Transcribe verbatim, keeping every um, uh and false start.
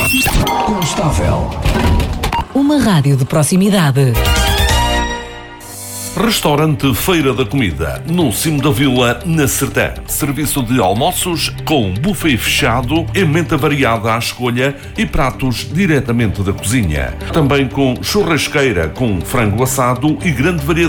Constável. Uma rádio de proximidade. Restaurante Feira da Comida, no cimo da vila, na Sertã. Serviço de almoços com buffet fechado, emenda variada à escolha e pratos diretamente da cozinha. Também com churrasqueira com frango assado e grande variedade